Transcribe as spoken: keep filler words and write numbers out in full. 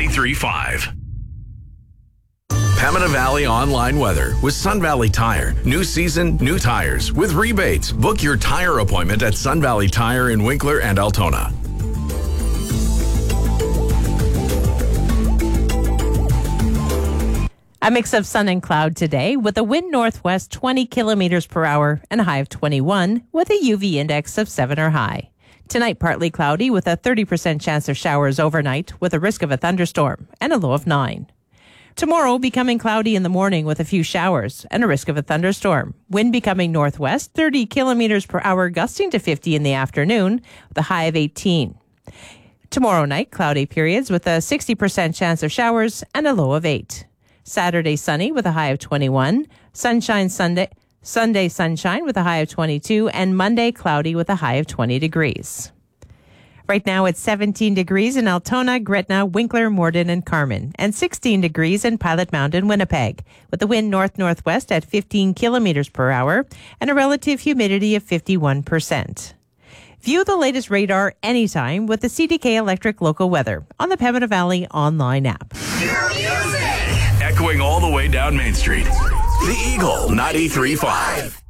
ninety-three point five. Pembina Valley online weather with Sun Valley Tire. New season, new tires with rebates. Book your tire appointment at Sun Valley Tire in Winkler and Altona. A mix of sun and cloud today with a wind northwest twenty kilometers per hour and a high of twenty-one with a U V index of seven or high. Tonight, partly cloudy with a thirty percent chance of showers overnight with a risk of a thunderstorm and a low of nine. Tomorrow, becoming cloudy in the morning with a few showers and a risk of a thunderstorm. Wind becoming northwest, thirty kilometers per hour, gusting to fifty in the afternoon with a high of eighteen. Tomorrow night, cloudy periods with a sixty percent chance of showers and a low of eight. Saturday, sunny with a high of twenty-one. Sunshine Sunday, Sunday sunshine with a high of twenty-two. And Monday, cloudy with a high of twenty degrees. Right now, it's seventeen degrees in Altona, Gretna, Winkler, Morden, and Carman, and sixteen degrees in Pilot Mountain, Winnipeg, with the wind north-northwest at fifteen kilometers per hour and a relative humidity of fifty-one percent. View the latest radar anytime with the C D K Electric Local Weather on the Pembina Valley online app. Echoing all the way down Main Street. The Eagle ninety-three point five.